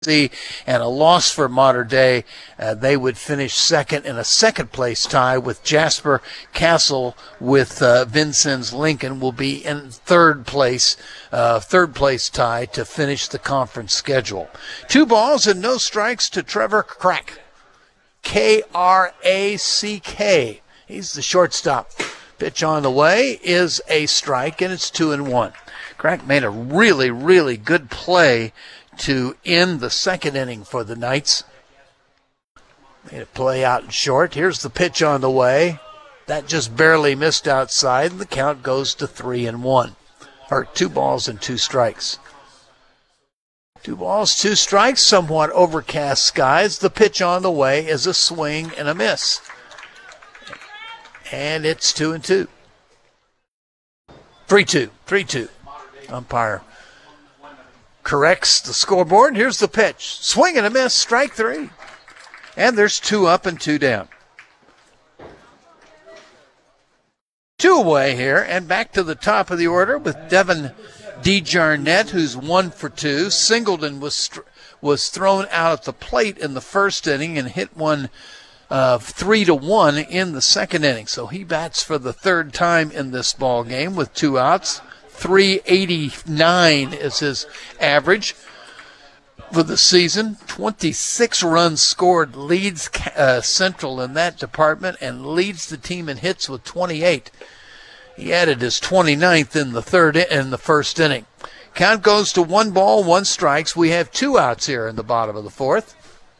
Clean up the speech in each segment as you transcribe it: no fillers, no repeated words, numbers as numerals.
and a loss for Mater Dei. They would finish second in a second-place tie with Jasper. Castle with Vincennes Lincoln will be in third place tie to finish the conference schedule. 2 balls and no strikes to Trevor Crack. K-R-A-C-K. He's the shortstop. Pitch on the way is a strike, and it's 2-1. Crack made a really, really good play to end the second inning for the Knights. Made a play out in short. Here's the pitch on the way. That just barely missed outside, and the count goes to 3-1. Or 2 balls and 2 strikes. 2 balls, 2 strikes, somewhat overcast skies. The pitch on the way is a swing and a miss. And it's 2-2. 3-2. Umpire corrects the scoreboard. Here's the pitch. Swing and a miss, strike 3. And there's 2 up and 2 down. 2 away here, and back to the top of the order with Devin DeJarnette, who's 1 for 2. Singleton was thrown out at the plate in the first inning and hit one 3-1 in the second inning. So he bats for the third time in this ball game with 2 outs. 389 is his average for the season. 26 runs scored, leads Central in that department, and leads the team in hits with 28. He added his 29th in the first inning. Count goes to 1 ball, 1 strikes. We have 2 outs here in the bottom of the fourth.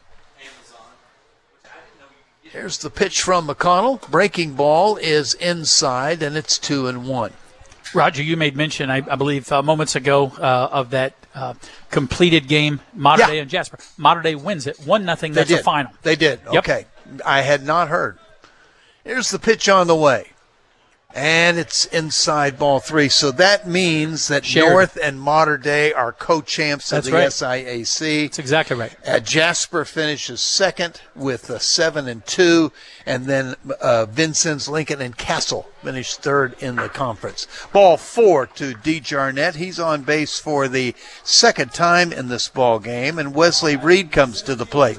Here's the pitch from McConnell. Breaking ball is inside, and it's 2-1. Roger, you made mention, I believe, moments ago of that completed game, Mater Dei and Jasper. Mater Dei wins it 1-0. That's the final. They did. Yep. Okay. I had not heard. Here's the pitch on the way. And it's inside ball 3. So that means that North and Mater Dei are co-champs of the SIAC. That's exactly right. Jasper finishes second with 7-2. And then Vincennes Lincoln and Castle finish third in the conference. Ball 4 to DeJarnette. He's on base for the second time in this ball game. And Wesley Reed comes to the plate.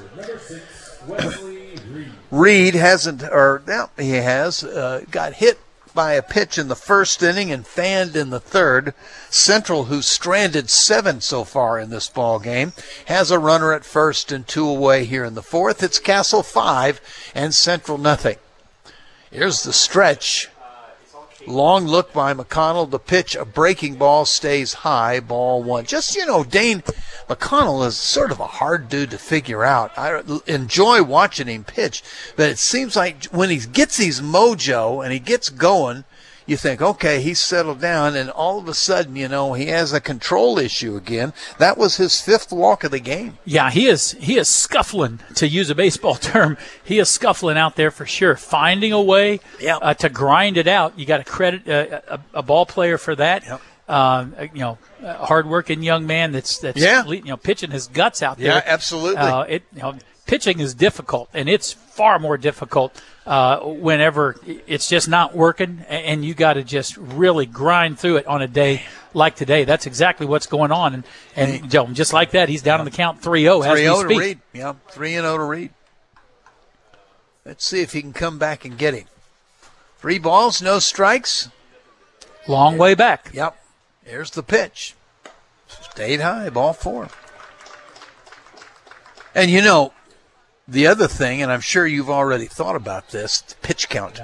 Reed he has got hit by a pitch in the first inning and fanned in the third. Central, who's stranded 7 so far in this ball game, has a runner at first and 2 away here in the fourth. It's Castle 5 and Central nothing. Here's the stretch. Long look by McConnell. The pitch, a breaking ball, stays high, ball 1. Just, Dane McConnell is sort of a hard dude to figure out. I enjoy watching him pitch, but it seems like when he gets his mojo and he gets going, you think, okay, he's settled down, and all of a sudden, he has a control issue again. That was his 5th walk of the game. Yeah, he is scuffling, to use a baseball term. He is scuffling out there for sure, finding a way to grind it out. You got to credit a ball player for that. Yep. A hard-working young man that's pitching his guts out there. Yeah, absolutely. Pitching is difficult, and it's far more difficult whenever it's just not working, and you got to just really grind through it on a day like today. That's exactly what's going on, and just like that, he's down on the count 3-0 as we speak. 3-0 to Reed. Yeah, 3-0 to Reed. Let's see if he can come back and get him. 3 balls, no strikes. Long way back. Yep. Here's the pitch. Stayed high, ball 4. And the other thing, and I'm sure you've already thought about this, the pitch count.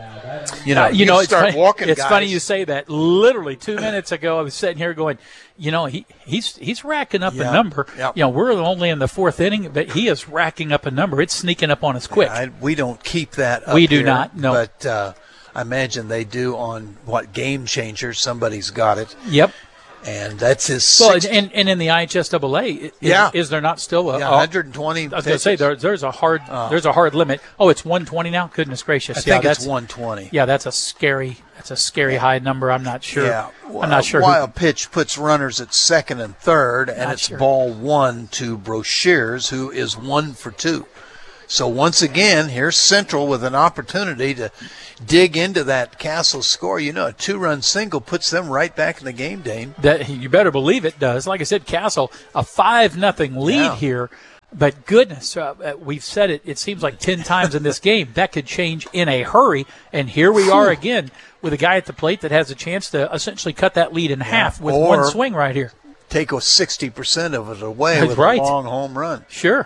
It's funny you say that. Literally 2 minutes ago, I was sitting here going, he's racking up a number. Yep. We're only in the 4th inning, but he is racking up a number. It's sneaking up on us quick. We don't keep that up We do here, not, no. But I imagine they do on Game Changer. Somebody's got it. Yep. And that's his and in the IHSAA, is there not still 120? I was going to say there's a hard limit. Oh, it's 120 now. Goodness gracious! I think it's 120. Yeah, that's a scary high number. I'm not sure. Yeah, I'm not sure. Wild pitch puts runners at second and third, and it's ball 1 to Brochures, who is 1 for 2. So once again, here's Central with an opportunity to dig into that Castle score. You know, a 2-run single puts them right back in the game, Dane. That you better believe it does. Like I said, Castle, a 5-0 lead here. But goodness, we've said it, it seems like 10 times in this game. That could change in a hurry. And here we are again with a guy at the plate that has a chance to essentially cut that lead in half with one swing right here. Take 60% of it away with right. a long home run. Sure.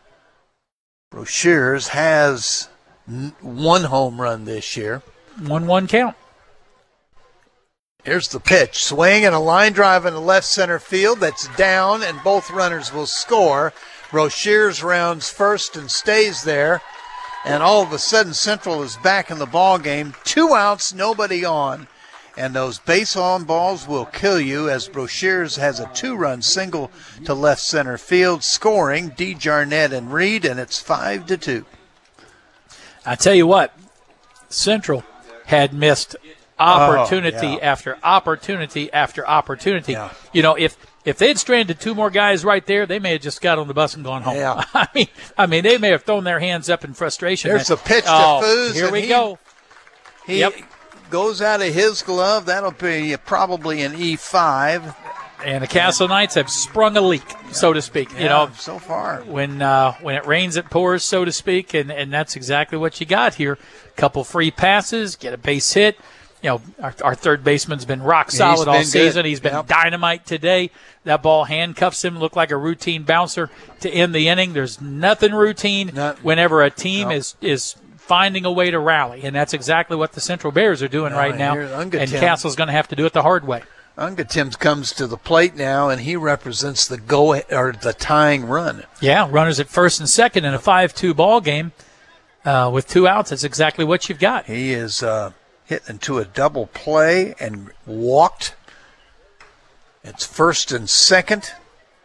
Broshears has 1 home run this year. 1-1 count. Here's the pitch. Swing and a line drive in the left center field. That's down, and both runners will score. Broshears rounds first and stays there. And all of a sudden, Central is back in the ball game. 2 outs, nobody on. And those base-on balls will kill you as Broshears has a 2-run single to left center field, scoring DeJarnett and Reed, and it's 5-2. I tell you what, Central had missed opportunity after opportunity after opportunity. Yeah. You know, if they'd stranded 2 more guys right there, they may have just got on the bus and gone home. Yeah. I mean, they may have thrown their hands up in frustration. There's a pitch to Foos. Here we go. He goes out of his glove. That'll be probably an E5. And the Castle Knights have sprung a leak, so to speak. You know, so far. When it rains, it pours, so to speak, and that's exactly what you got here. A couple free passes, get a base hit. You know, our third baseman's been rock solid all season. Good. He's been dynamite today. That ball handcuffs him, looked like a routine bouncer to end the inning. There's nothing routine whenever a team is finding a way to rally, and that's exactly what the Central Bears are doing right now. And Castle's going to have to do it the hard way. Ungatim comes to the plate now, and he represents the tying run. Yeah, runners at first and second in a 5-2 ball game with 2 outs. That's exactly what you've got. He is hit into a double play and walked. It's first and second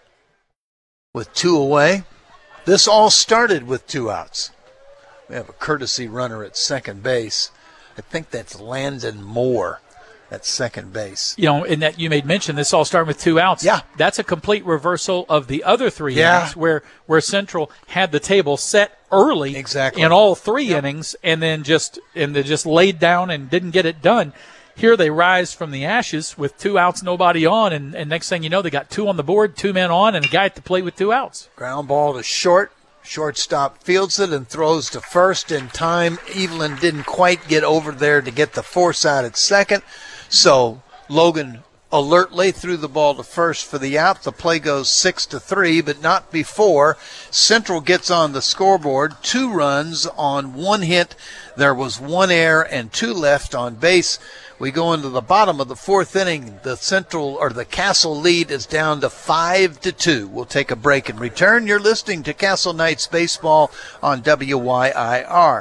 with 2 away. This all started with 2 outs. We have a courtesy runner at second base. I think that's Landon Moore at second base. You know, in that you made mention, this all started with 2 outs. Yeah. That's a complete reversal of the other 3 innings where Central had the table set early in all 3 innings and then just laid down and didn't get it done. Here they rise from the ashes with 2 outs, nobody on, and next thing you know, they got 2 on the board, 2 men on, and a guy at the plate with 2 outs. Ground ball to short. Shortstop fields it and throws to first in time. Evelyn didn't quite get over there to get the force out at second. So Logan alertly threw the ball to first for the out. The play goes 6-3, but not before Central gets on the scoreboard. 2 runs on 1 hit. There was 1 error and 2 left on base. We go into the bottom of the 4th inning. The Castle lead is down to 5-2. We'll take a break and return. You're listening to Castle Knights Baseball on WYIR.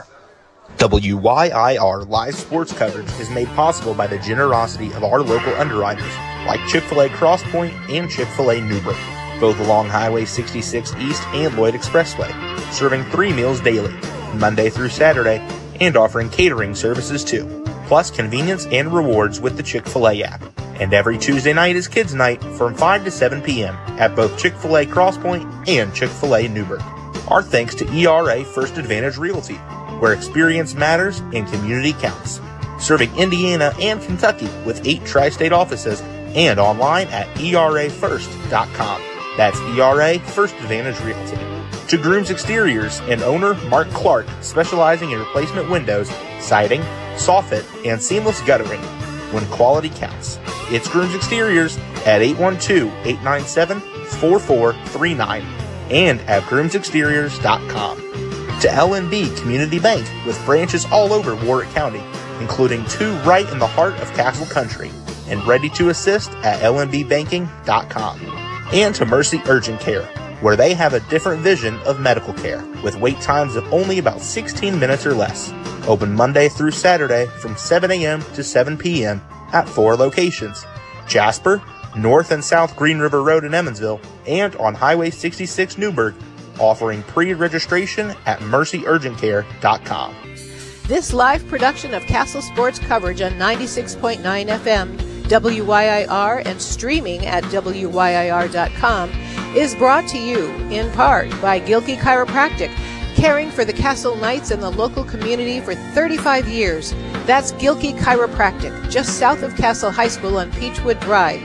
WYIR live sports coverage is made possible by the generosity of our local underwriters like Chick-fil-A Cross Point and Chick-fil-A Newburgh, both along Highway 66 East and Lloyd Expressway, serving 3 meals daily, Monday through Saturday, and offering catering services too, plus convenience and rewards with the Chick-fil-A app. And every Tuesday night is Kids Night from 5 to 7 p.m. at both Chick-fil-A Cross Point and Chick-fil-A Newburgh. Our thanks to ERA First Advantage Realty, where experience matters and community counts. Serving Indiana and Kentucky with 8 tri-state offices and online at erafirst.com. That's ERA First Advantage Realty. To Grooms Exteriors and owner Mark Clark, specializing in replacement windows, siding, soffit, and seamless guttering. When quality counts. It's Grooms Exteriors at 812-897-4439 and at groomsexteriors.com. To LNB Community Bank with branches all over Warwick County, including 2 right in the heart of Castle Country, and ready to assist at lnbbanking.com. And to Mercy Urgent Care, where they have a different vision of medical care, with wait times of only about 16 minutes or less. Open Monday through Saturday from 7 a.m. to 7 p.m. at 4 locations: Jasper, North and South Green River Road in Emmonsville, and on Highway 66 Newburgh, offering pre-registration at mercyurgentcare.com. This live production of Castle Sports coverage on 96.9 FM, WYIR, and streaming at WYIR.com is brought to you in part by Gilkey Chiropractic, caring for the Castle Knights and the local community for 35 years. That's Gilkey Chiropractic, just south of Castle High School on Peachwood Drive,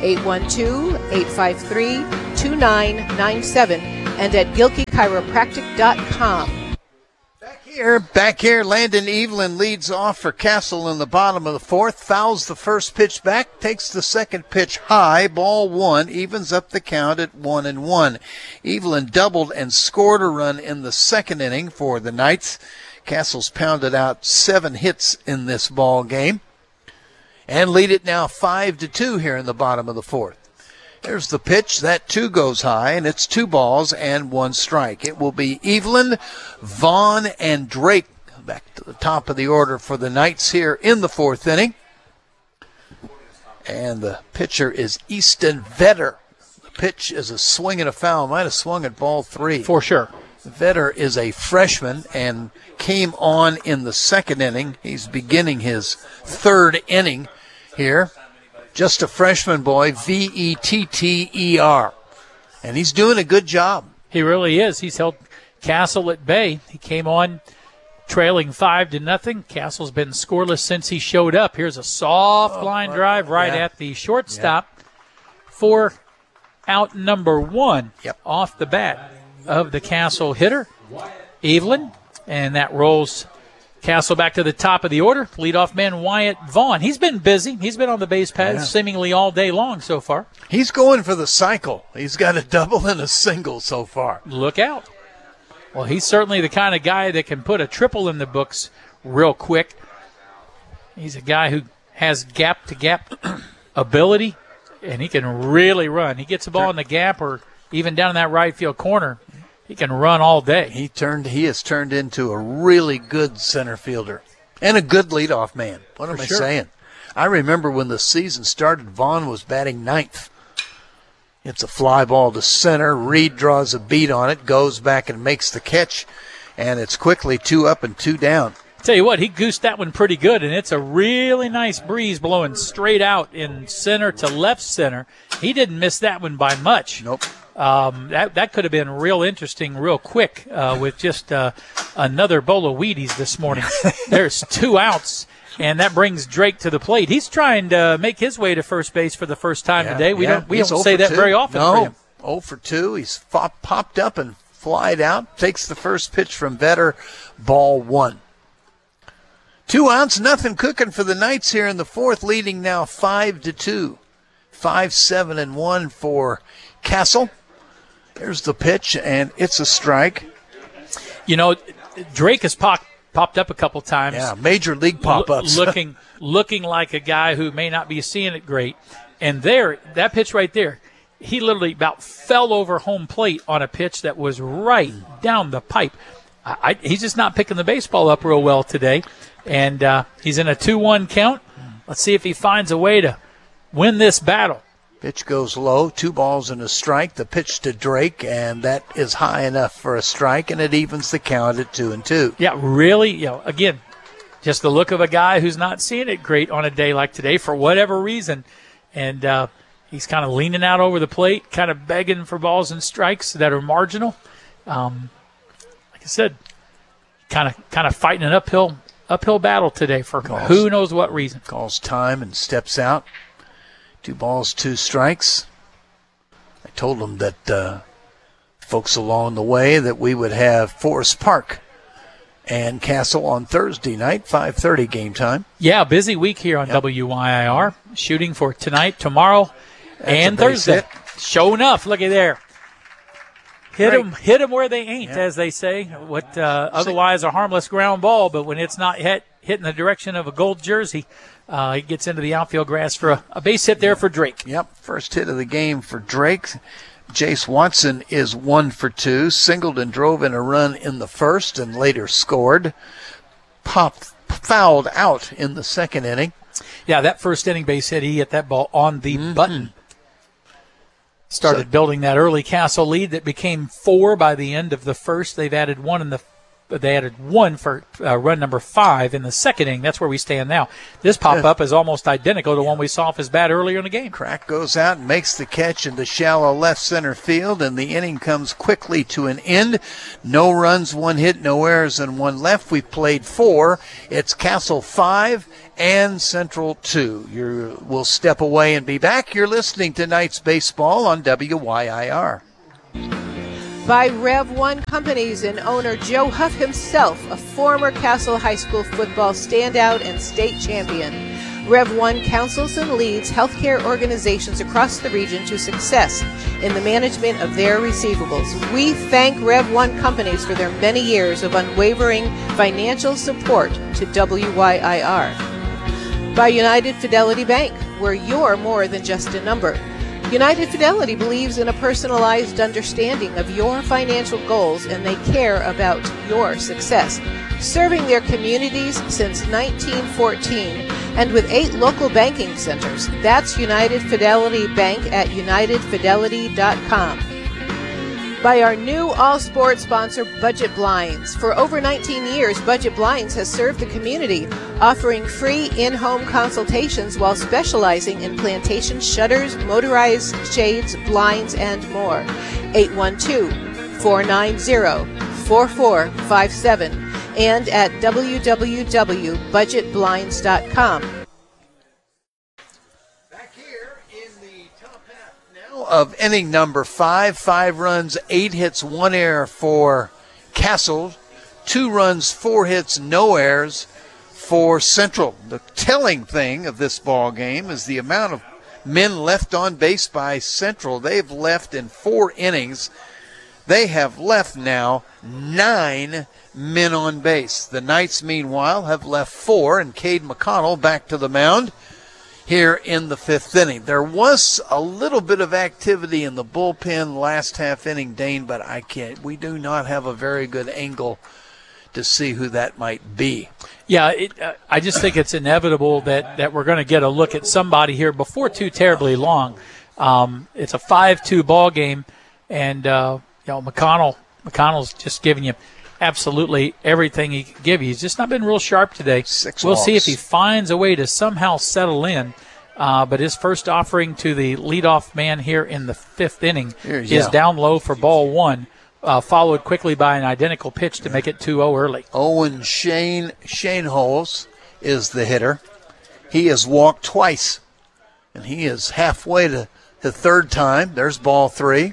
812-853-2997, and at gilkeychiropractic.com. Back here, Landon Evelyn leads off for Castle in the bottom of the fourth, fouls the first pitch back, takes the second pitch high, ball one, evens up the count at 1-1. Evelyn doubled and scored a run in the second inning for the Knights. Castle's pounded out 7 hits in this ball game and lead it now 5-2 here in the bottom of the fourth. There's the pitch. That 2 goes high, and it's 2 balls and 1 strike. It will be Evelyn, Vaughn, and Drake back to the top of the order for the Knights here in the fourth inning. And the pitcher is Easton Vetter. The pitch is a swing and a foul. Might have swung at ball 3. For sure. Vetter is a freshman and came on in the second inning. He's beginning his third inning here. Just a freshman boy, Vetter. And he's doing a good job. He really is. He's held Castle at bay. He came on trailing 5-0. Castle's been scoreless since he showed up. Here's a soft line drive right at the shortstop for out number 1 off the bat of the Castle hitter, Evelyn. And that rolls Castle back to the top of the order. Leadoff man Wyatt Vaughn. He's been busy. He's been on the base paths seemingly all day long so far. He's going for the cycle. He's got a double and a single so far. Look out. Well, he's certainly the kind of guy that can put a triple in the books real quick. He's a guy who has gap-to-gap ability, and he can really run. He gets the ball in the gap or even down in that right field corner. He can run all day. He has turned into a really good center fielder and a good leadoff man. What am I saying? I remember when the season started, Vaughn was batting 9th. It's a fly ball to center. Reed draws a beat on it, goes back and makes the catch, and it's quickly 2 up and 2 down. Tell you what, he goosed that one pretty good, and it's a really nice breeze blowing straight out in center to left center. He didn't miss that one by much. Nope. That could have been real interesting real quick with just another bowl of Wheaties this morning. There's 2 outs, and that brings Drake to the plate. He's trying to make his way to first base for the first time today. We don't say that very often for him. 0 for 2. He's popped up and flied out. Takes the first pitch from Vetter, ball 1. 2 outs, nothing cooking for the Knights here in the fourth, leading now 5-2. 5-7-1 for Castle. There's the pitch, and it's a strike. You know, Drake has popped up a couple times. Yeah, major league pop-ups. looking like a guy who may not be seeing it great. And that pitch right there, he literally about fell over home plate on a pitch that was right down the pipe. He's just not picking the baseball up real well today. And he's in a 2-1 count. Let's see if he finds a way to win this battle. Pitch goes low, 2 balls and a strike. The pitch to Drake, and that is high enough for a strike, and it evens the count at 2-2. Yeah, really, again, just the look of a guy who's not seeing it great on a day like today for whatever reason. And he's kind of leaning out over the plate, kind of begging for balls and strikes that are marginal. Like I said, kind of fighting an uphill battle today for who knows what reason. Calls time and steps out. 2 balls, 2 strikes. I told them that folks along the way that we would have Forest Park and Castle on Thursday night, 5:30 game time. Yeah, busy week here on WYIR. Shooting for tonight, tomorrow, and Thursday. Sure enough, looky there. Hit them where they ain't, as they say. What otherwise a harmless ground ball, but when it's not hit in the direction of a gold jersey, he gets into the outfield grass for a base hit there for Drake. Yep, first hit of the game for Drake. Jace Watson is 1 for 2. Singled and drove in a run in the first and later scored. Fouled out in the second inning. Yeah, that first inning base hit, he hit that ball on the button. Started building that early Castle lead that became 4 by the end of the first. They've added 1 in the they added 1 for run number 5 in the second inning. That's where we stand now. This pop-up is almost identical to one we saw off his bat earlier in the game. Crack goes out and makes the catch into shallow left center field, and the inning comes quickly to an end. No runs, 1 hit, no errors, and 1 left. We've played 4. It's Castle 5 and Central 2. We'll step away and be back. You're listening to Knights Baseball on WYIR. By Rev 1 Companies and owner Joe Huff himself, a former Castle High School football standout and state champion. Rev 1 counsels and leads healthcare organizations across the region to success in the management of their receivables. We thank Rev 1 Companies for their many years of unwavering financial support to WYIR. By United Fidelity Bank, where you're more than just a number. United Fidelity believes in a personalized understanding of your financial goals, and they care about your success. Serving their communities since 1914 and with 8 local banking centers. That's United Fidelity Bank at unitedfidelity.com. By our new all-sport sponsor, Budget Blinds. For over 19 years, Budget Blinds has served the community, offering free in-home consultations while specializing in plantation shutters, motorized shades, blinds, and more. 812-490-4457 and at www.budgetblinds.com. Of inning number 5, 5 runs, 8 hits, 1 error for Castle, 2 runs, 4 hits, no errors for Central. The telling thing of this ball game is the amount of men left on base by Central. They've left in 4 innings. They have left now 9 men on base. The Knights, meanwhile, have left 4, and Cade McConnell back to the mound here in the 5th inning. There was a little bit of activity in the bullpen last half inning, Dane, but we do not have a very good angle to see who that might be. Yeah, I just think it's inevitable that we're going to get a look at somebody here before too terribly long. It's a 5-2 ball game, and McConnell's just giving you absolutely everything he can give you. He's just not been real sharp today. 6 we'll walks. see if he finds a way to somehow settle in. But his first offering to the leadoff man here in the 5th inning is down low for ball 1, followed quickly by an identical pitch to make it 2-0 early. Owen Shaneholes is the hitter. He has walked twice, and he is halfway to the 3rd time. There's ball 3.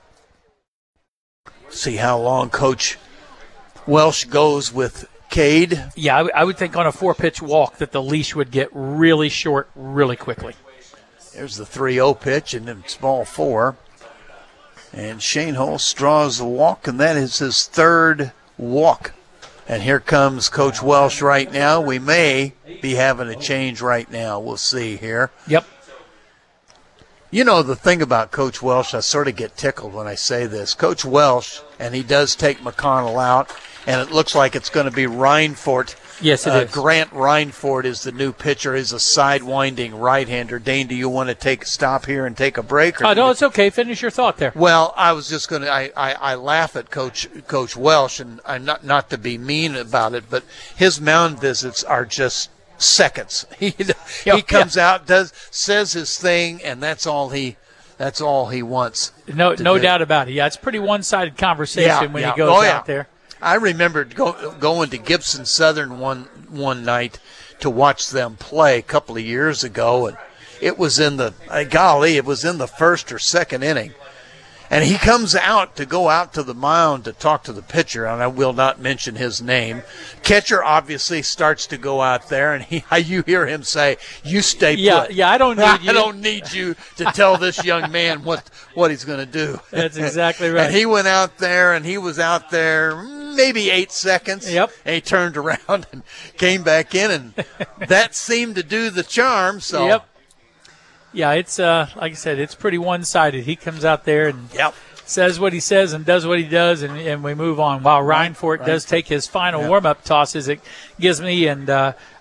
See how long Coach Welsh goes with Cade. Yeah, I would think on a 4-pitch walk that the leash would get really short really quickly. There's the 3-0 pitch, and it's ball 4. And Shaneholes draws the walk, and that is his 3rd walk. And here comes Coach Welsh right now. We may be having a change right now. We'll see here. Yep. You know, the thing about Coach Welsh, I sort of get tickled when I say this. Coach Welsh, and he does take McConnell out, and it looks like it's going to be Reinfort. Yes, it is. Grant Reinfort is the new pitcher. He's a side-winding right-hander. Dane, do you want to take a stop here and take a break? No, it's okay. Finish your thought there. Well, I was just going to I laugh at Coach Welsh, and I'm not to be mean about it, but his mound visits are just seconds. He comes out, says his thing, and that's all he wants. No doubt about it. Yeah, it's a pretty one-sided conversation when he goes out there. I remember going to Gibson Southern one night to watch them play a couple of years ago, and it was in the 1st or 2nd inning. And he comes out to go out to the mound to talk to the pitcher, and I will not mention his name. Catcher obviously starts to go out there, and you hear him say, "You stay put." Yeah, I don't need you. I don't need you to tell this young man what he's going to do. That's exactly right. And he went out there, and he was out there maybe 8 seconds. Yep. And he turned around and came back in, and that seemed to do the charm. So. Yep. Yeah, it's like I said, it's pretty one-sided. He comes out there and says what he says and does what he does, and we move on. While Reinfort does take his final warm-up tosses, it gives me and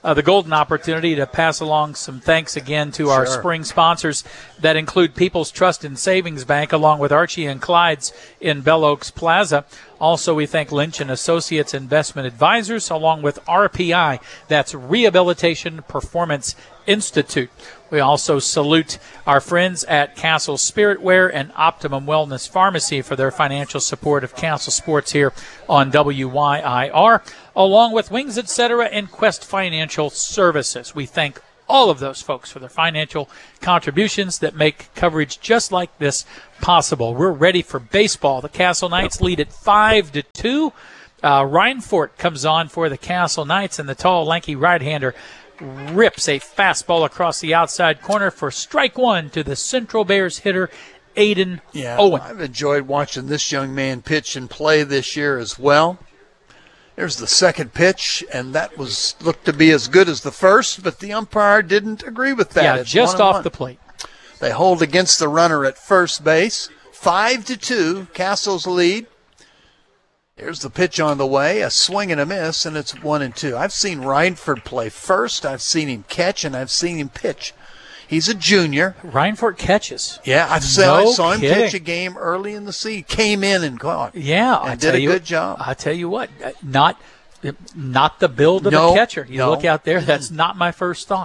the golden opportunity to pass along some thanks again to our spring sponsors that include People's Trust and Savings Bank, along with Archie and Clyde's in Bell Oaks Plaza. Also, we thank Lynch and Associates Investment Advisors, along with RPI, that's Rehabilitation Performance Institute. We also salute our friends at Castle Spiritwear and Optimum Wellness Pharmacy for their financial support of Castle Sports here on WYIR, along with Wings Etc. and Quest Financial Services. We thank all of those folks for their financial contributions that make coverage just like this possible. We're ready for baseball. The Castle Knights lead at 5-2. Reinfort comes on for the Castle Knights, and the tall, lanky right-hander rips a fastball across the outside corner for strike one to the Central Bears hitter, Aiden Owen. I've enjoyed watching this young man pitch and play this year as well. There's the second pitch, and that looked to be as good as the first, but the umpire didn't agree with that. Yeah, it's just 1-1. off the plate. They hold against the runner at first base. 5-2, Castle's lead. Here's the pitch on the way, a swing and a miss, and it's 1-2. I've seen Reinford play first. I've seen him catch, and I've seen him pitch. He's a junior. Reinfort catches. Yeah, I saw him pitch a game early in the season. Came in and caught. Yeah, and did a good job. I tell you what, not the build of a catcher. You look out there, that's not my first thought.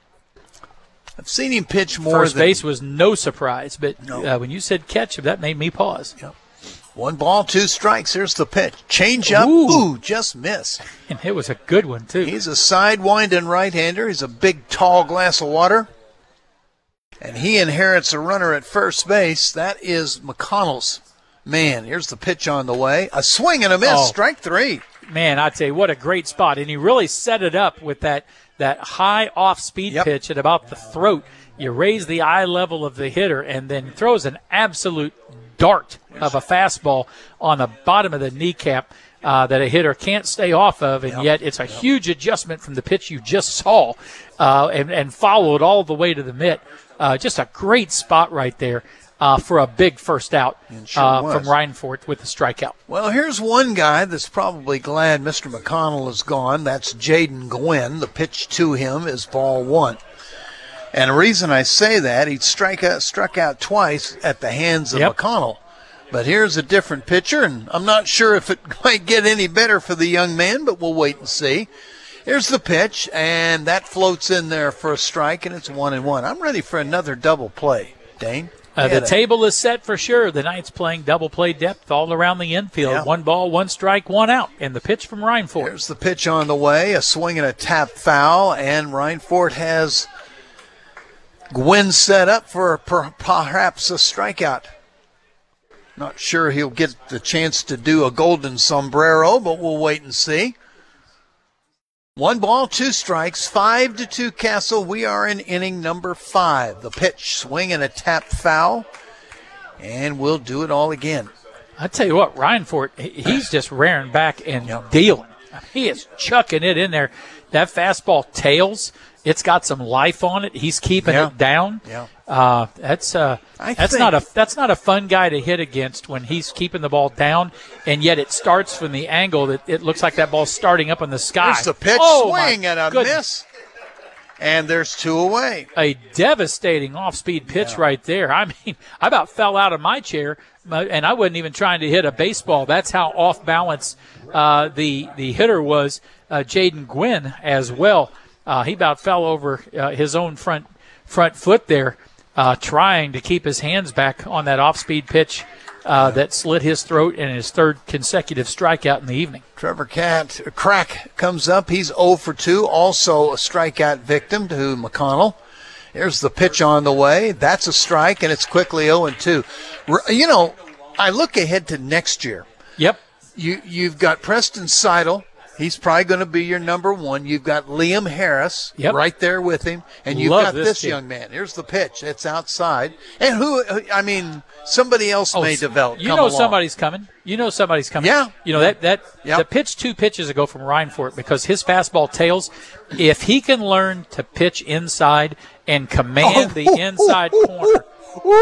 I've seen him pitch more. First base was no surprise, but when you said catch, that made me pause. Yep. 1 ball, 2 strikes. Here's the pitch. Change up. Ooh, just missed. And it was a good one, too. He's a sidewinding right-hander. He's a big, tall glass of water. And he inherits a runner at first base. That is McConnell's man. Here's the pitch on the way. A swing and a miss. Strike 3. Man, I tell you, what a great spot. And he really set it up with that high off-speed pitch at about the throat. You raise the eye level of the hitter and then throws an absolute dart of a fastball on the bottom of the kneecap that a hitter can't stay off of, and yet it's a huge adjustment from the pitch you just saw and followed all the way to the mitt. Just a great spot right there for a big first out from Reinfort with the strikeout. Well, here's one guy that's probably glad Mr. McConnell is gone. That's Jaden Gwynn. The pitch to him is ball 1. And the reason I say that, he struck out twice at the hands of McConnell. But here's a different pitcher, and I'm not sure if it might get any better for the young man, but we'll wait and see. Here's the pitch, and that floats in there for a strike, and it's 1-1. I'm ready for another double play, Dane. The table is set for sure. The Knights playing double play depth all around the infield. Yeah. 1 ball, 1 strike, 1 out. And the pitch from Reinfort. Here's the pitch on the way, a swing and a tap foul, and Reinfort has Gwynn set up for perhaps a strikeout. Not sure he'll get the chance to do a golden sombrero, but we'll wait and see. 1 ball, 2 strikes, 5-2 Castle. We are in inning number 5. The pitch, swing and a tap foul, and we'll do it all again. I tell you what, Reinfort, he's just rearing back and dealing. He is chucking it in there. That fastball tails. It's got some life on it. He's keeping it down. Yeah. That's not a fun guy to hit against when he's keeping the ball down, and yet it starts from the angle that it looks like that ball's starting up in the sky. There's the pitch, swing and a miss, and there's 2 away. A devastating off-speed pitch right there. I mean, I about fell out of my chair, and I wasn't even trying to hit a baseball. That's how off balance the hitter was, Jaden Gwynn, as well. He about fell over his own front foot there, trying to keep his hands back on that off-speed pitch that slit his throat and his 3rd consecutive strikeout in the evening. Trevor Crack comes up. He's 0 for 2, also a strikeout victim to McConnell. Here's the pitch on the way. That's a strike, and it's quickly 0-2. You know, I look ahead to next year. Yep. You've got Preston Seidel. He's probably going to be your number 1. You've got Liam Harris right there with him. And you've got this young man. Here's the pitch. It's outside. And somebody else may develop. Somebody's coming. Yeah. You know, the pitch 2 pitches ago from Reinfort, because his fastball tails, if he can learn to pitch inside and command the inside corner.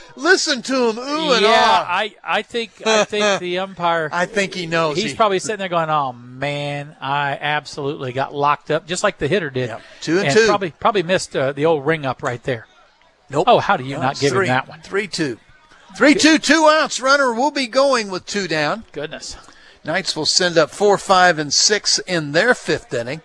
Listen to him, ooh and yeah, ah. I think the umpire. I think he knows. He's probably sitting there going, "Oh man, I absolutely got locked up," just like the hitter did. Yep. 2-2. Probably missed the old ring up right there. Nope. Oh, how do you not give him that one? 3-2. 3-2, 2 outs. Runner will be going with 2 down. Goodness. Knights will send up 4, 5, and 6 in their 5th inning.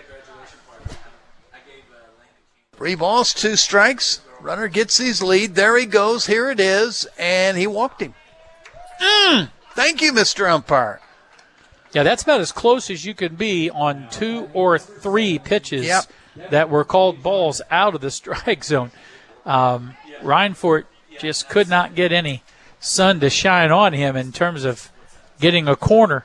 3 balls, 2 strikes. Runner gets his lead. There he goes. Here it is. And he walked him. Thank you, Mr. Umpire. Yeah, that's about as close as you can be on 2 or 3 pitches that were called balls out of the strike zone. Reinfort just could not get any sun to shine on him in terms of getting a corner